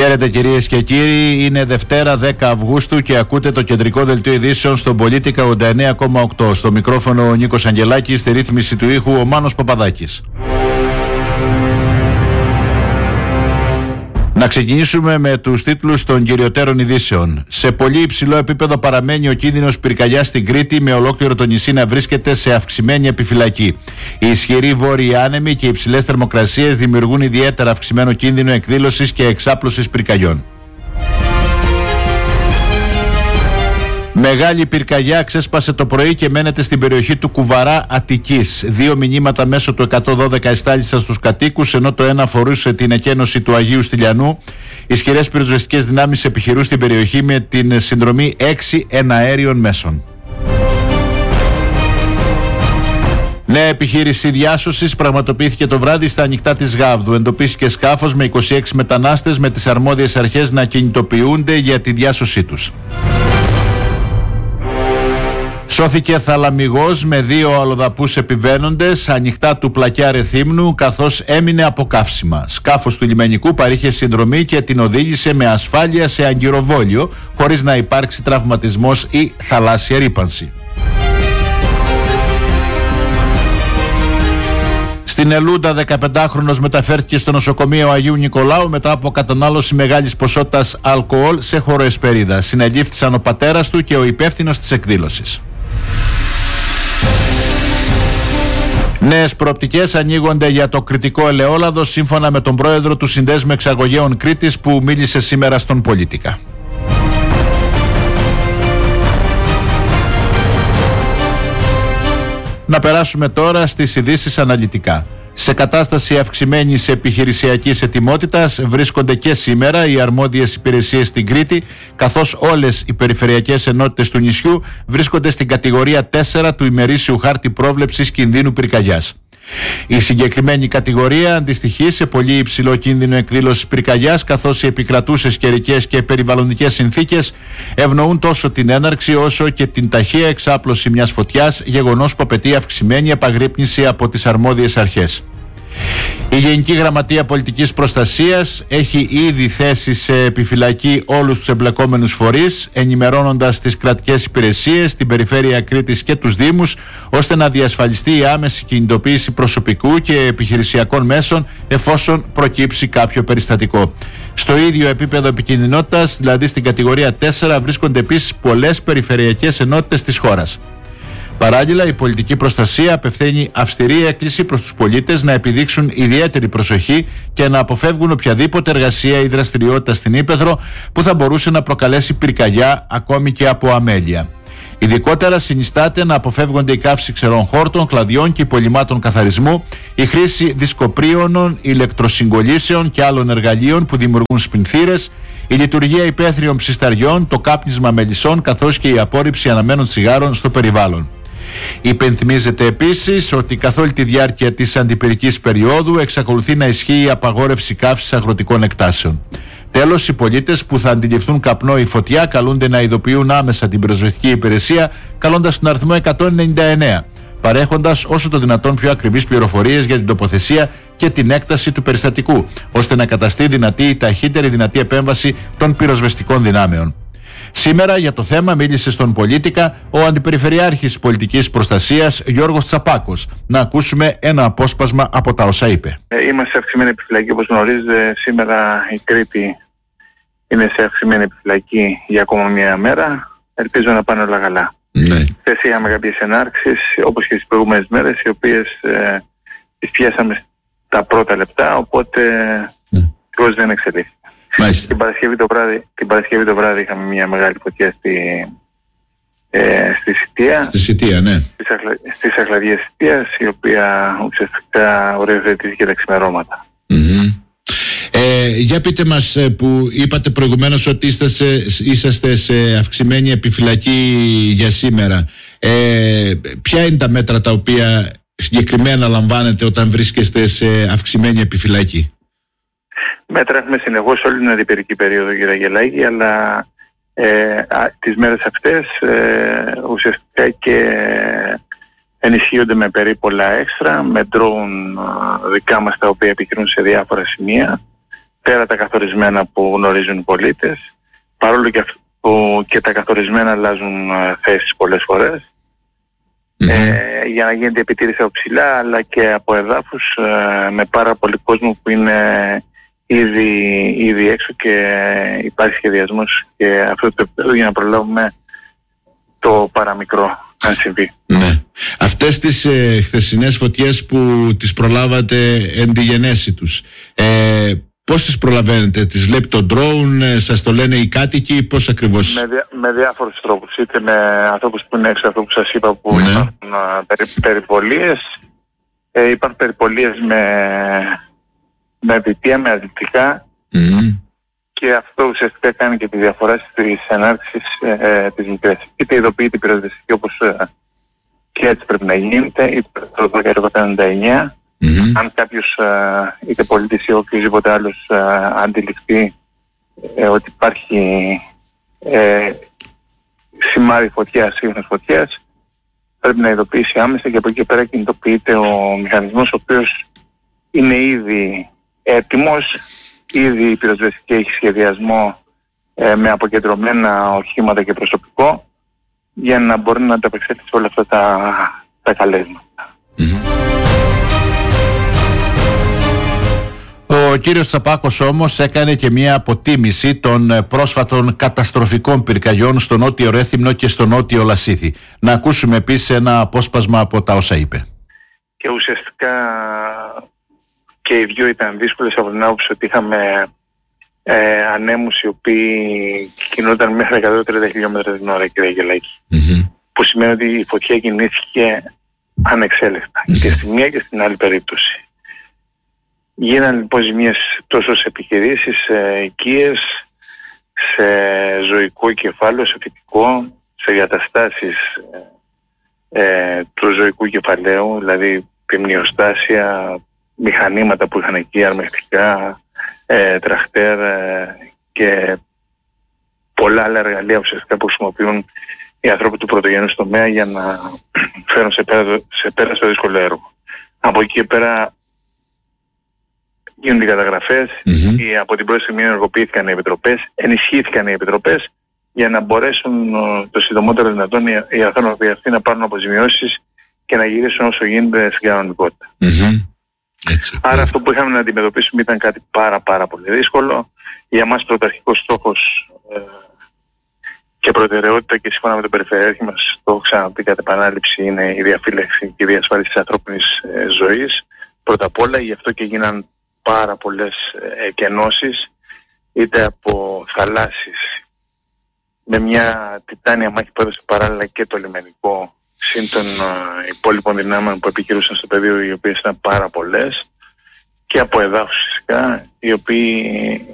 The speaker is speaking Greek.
Χαίρετε κυρίες και κύριοι, είναι Δευτέρα 10 Αυγούστου και ακούτε το κεντρικό δελτίο ειδήσεων στον Πολίτικα 89,8. Στο μικρόφωνο ο Νίκος Αγγελάκης, στη ρύθμιση του ήχου ο Μάνος Παπαδάκης. Να ξεκινήσουμε με τους τίτλους των κυριωτέρων ειδήσεων. Σε πολύ υψηλό επίπεδο παραμένει ο κίνδυνος πυρκαγιάς στην Κρήτη, με ολόκληρο το νησί να βρίσκεται σε αυξημένη επιφυλακή. Οι ισχυροί βόρειοι άνεμοι και οι υψηλές θερμοκρασίες δημιουργούν ιδιαίτερα αυξημένο κίνδυνο εκδήλωσης και εξάπλωσης πυρκαγιών. Μεγάλη πυρκαγιά ξέσπασε το πρωί και μένεται στην περιοχή του Κουβαρά Αττικής. 2 μηνύματα μέσω του 112 εστάλησαν στους κατοίκους, ενώ το ένα αφορούσε την εκένωση του Αγίου Στυλιανού. Ισχυρές πυροσβεστικές δυνάμεις επιχειρούν στην περιοχή με την συνδρομή 6 εναέριων μέσων. Νέα επιχείρηση διάσωσης πραγματοποιήθηκε το βράδυ στα ανοιχτά της Γάβδου. Εντοπίστηκε σκάφος με 26 μετανάστες, με τις αρμόδιες αρχές να κινητοποιούνται για τη διάσωσή τους. Σώθηκε θαλαμιγός με 2 αλλοδαπούς επιβαίνοντες ανοιχτά του Πλακιά Ρεθύμνου, καθώς έμεινε από καύσιμα. Σκάφος του λιμενικού παρήχε συνδρομή και την οδήγησε με ασφάλεια σε αγκυροβόλιο, χωρίς να υπάρξει τραυματισμός ή θαλάσσια ρύπανση. Στην Ελούντα, 15χρονος μεταφέρθηκε στο νοσοκομείο Αγίου Νικολάου μετά από κατανάλωση μεγάλης ποσότητας αλκοόλ σε χωροεσπερίδα. Συνελήφθησαν ο πατέρας του και ο υπεύθυνος της εκδήλωσης. Νέες προοπτικές ανοίγονται για το κρητικό ελαιόλαδο, σύμφωνα με τον πρόεδρο του Συνδέσμου Εξαγωγέων Κρήτης, που μίλησε σήμερα στον Πολίτικα. Να περάσουμε τώρα στις ειδήσεις αναλυτικά. Σε κατάσταση αυξημένης επιχειρησιακής ετοιμότητας βρίσκονται και σήμερα οι αρμόδιες υπηρεσίες στην Κρήτη, καθώς όλες οι περιφερειακές ενότητες του νησιού βρίσκονται στην κατηγορία 4 του ημερήσιου χάρτη πρόβλεψης κινδύνου πυρκαγιάς. Η συγκεκριμένη κατηγορία αντιστοιχεί σε πολύ υψηλό κίνδυνο εκδήλωσης πυρκαγιάς, καθώς οι επικρατούσες καιρικές και περιβαλλοντικές συνθήκες ευνοούν τόσο την έναρξη όσο και την ταχεία εξάπλωση μιας φωτιάς, γεγονός που απαιτεί αυξημένη επαγρύπνηση από τις αρμόδιες αρχές. Η Γενική Γραμματεία Πολιτικής Προστασίας έχει ήδη θέσει σε επιφυλακή όλους τους εμπλεκόμενους φορείς, ενημερώνοντας τις κρατικές υπηρεσίες, την Περιφέρεια Κρήτης και τους Δήμους, ώστε να διασφαλιστεί η άμεση κινητοποίηση προσωπικού και επιχειρησιακών μέσων εφόσον προκύψει κάποιο περιστατικό. Στο ίδιο επίπεδο επικινδυνότητας, δηλαδή στην κατηγορία 4, βρίσκονται επίσης πολλές περιφερειακές ενότητες της χώρας. Παράλληλα, η πολιτική προστασία απευθύνει αυστηρή έκκληση προς τους πολίτες να επιδείξουν ιδιαίτερη προσοχή και να αποφεύγουν οποιαδήποτε εργασία ή δραστηριότητα στην ύπαιθρο που θα μπορούσε να προκαλέσει πυρκαγιά, ακόμη και από αμέλεια. Ειδικότερα συνιστάται να αποφεύγονται η καύση ξερών χόρτων, κλαδιών και υπολειμμάτων καθαρισμού, η χρήση δισκοπρίωνων, ηλεκτροσυγκολήσεων και άλλων εργαλείων που δημιουργούν σπινθήρες, η λειτουργία υπαίθριων ψισταριών, το κάπνισμα μελισσών, καθώς και η απόρριψη αναμένων τσιγάρων στο περιβάλλον. Υπενθυμίζεται επίσης ότι καθ' όλη τη διάρκεια της αντιπυρικής περίοδου εξακολουθεί να ισχύει η απαγόρευση καύσης αγροτικών εκτάσεων. Τέλος, οι πολίτες που θα αντιληφθούν καπνό ή φωτιά καλούνται να ειδοποιούν άμεσα την πυροσβεστική υπηρεσία, καλώντας τον αριθμό 199, παρέχοντας όσο το δυνατόν πιο ακριβείς πληροφορίες για την τοποθεσία και την έκταση του περιστατικού, ώστε να καταστεί δυνατή η ταχύτερη δυνατή επέμβαση των πυροσβεστικών δυνάμεων. Σήμερα για το θέμα μίλησε στον Πολίτικα ο Αντιπεριφερειάρχης Πολιτικής Προστασίας Γιώργος Τσαπάκος. Να ακούσουμε ένα απόσπασμα από τα όσα είπε. Είμαστε σε αυξημένη επιφυλακή, όπως γνωρίζετε. Σήμερα η Κρήτη είναι σε αυξημένη επιφυλακή για ακόμα μια μέρα. Ελπίζω να πάνε όλα καλά. Ναι. Χθες είχαμε κάποιες ενάρξεις, όπως και τις προηγούμενες μέρες, οι οποίες τις πιάσαμε τα πρώτα λεπτά, οπότε δεν εξελίχθηκε. Την Παρασκευή το βράδυ είχαμε μια μεγάλη φωτιά στη Σιτία. Στη Σιτία, ναι. Στις Αχλαδιές Σιτίας, η οποία ουσιαστικά οριοθετήθηκε τα ξημερώματα. Για πείτε μας, που είπατε προηγουμένως ότι είσαστε σε αυξημένη επιφυλακή για σήμερα. Ποια είναι τα μέτρα τα οποία συγκεκριμένα λαμβάνετε όταν βρίσκεστε σε αυξημένη επιφυλακή? Μέτρα έχουμε συνεχώς όλη την αντιπυρική περίοδο, κύριε Αγγελάκη, αλλά τις μέρες αυτές ουσιαστικά και ενισχύονται με περίπολα έξτρα, με ντρόουν δικά μας τα οποία επιχειρούν σε διάφορα σημεία, πέρα τα καθορισμένα που γνωρίζουν οι πολίτες, παρόλο που και τα καθορισμένα αλλάζουν θέσεις πολλές φορές, για να γίνεται επιτήρηση από ψηλά, αλλά και από εδάφους με πάρα πολύ κόσμο που είναι ήδη έξω και υπάρχει σχεδιασμός και αυτό το επίπεδο για να προλάβουμε το παραμικρό αν συμβεί. Ναι. Αυτές τις χθεσινές φωτιές που τις προλάβατε εν τη γενέση τους, πώς τις προλαβαίνετε? Τις βλέπει το drone, σας το λένε οι κάτοικοι, πώς ακριβώς? Με διάφορους τρόπους, είτε με ανθρώπους που είναι έξω, αυτό που σας είπα, που υπάρχουν περιπολίες, υπάρχουν περιπολίες με δυτεία, με αρνητικά, και αυτό ουσιαστικά κάνει και τη διαφορά στις ενάρξεις της μικρές. Είτε ειδοποιείται η πυροσβεστική, όπως και έτσι πρέπει να γίνεται, είτε το 199. Αν κάποιος είτε πολίτης ή οποιοδήποτε άλλος αντιληφθεί ότι υπάρχει σημάδι φωτιάς, σύγχρονης φωτιάς, πρέπει να ειδοποιήσει άμεσα και από εκεί και πέρα κινητοποιείται ο μηχανισμός, ο οποίος είναι ήδη έτοιμος, ήδη η πυροσβεστική έχει σχεδιασμό με αποκεντρωμένα οχήματα και προσωπικό για να μπορεί να ανταπεξέλθει σε όλα αυτά τα καλέσματα. Ο κύριος Τσαπάκος όμως έκανε και μια αποτίμηση των πρόσφατων καταστροφικών πυρκαγιών στο Νότιο Ρέθυμνο και στο Νότιο Λασίθι. Να ακούσουμε επίσης ένα απόσπασμα από τα όσα είπε. Και ουσιαστικά και οι δυο ήταν δύσκολες από την άποψη ότι είχαμε ανέμους οι οποίοι κινούνταν μέχρι 130 χιλιόμετρα την ώρα, κύριε Γελάκη. Που σημαίνει ότι η φωτιά κινήθηκε ανεξέλεκτα και στη μία και στην άλλη περίπτωση. Γίνανε λοιπόν ζημίες τόσο σε επιχειρήσεις, σε οικίες, σε ζωικό κεφάλαιο, σε φυτικό, σε εγκαταστάσεις του ζωικού κεφαλαίου, δηλαδή πυμνιοστάσια, μηχανήματα που είχαν εκεί, αρμεκτικά, τραχτέρ και πολλά άλλα εργαλεία ουσιαστικά που χρησιμοποιούν οι άνθρωποι του πρωτογενούς τομέα για να φέρουν σε πέρα στο δύσκολο έργο. Από εκεί και πέρα γίνονται οι καταγραφές, από την πρώτη στιγμή ενεργοποιήθηκαν οι επιτροπές, ενισχύθηκαν οι επιτροπές για να μπορέσουν το συντομότερο δυνατόν οι άνθρωποι αυτοί να πάρουν αποζημιώσεις και να γυρίσουν όσο γίνεται στην κανονικότητα. Άρα αυτό που είχαμε να αντιμετωπίσουμε ήταν κάτι πάρα πολύ δύσκολο. Για μας πρωταρχικός στόχος και προτεραιότητα, και σύμφωνα με τον Περιφερειάρχη μας, το έχω ξαναπεί κατ' επανάληψη, είναι η διαφύλαξη και η διασφάλιση της ανθρώπινης ζωής. Πρώτα απ' όλα, γι' αυτό και γίναν πάρα πολλές εκενώσεις, είτε από θαλάσσης, με μια τιτάνια μάχη που έδωσε παράλληλα και το λιμενικό, συν των υπόλοιπων δυνάμεων που επιχειρούσαν στο πεδίο, οι οποίες ήταν πάρα πολλές, και από εδάφους φυσικά, οι οποίοι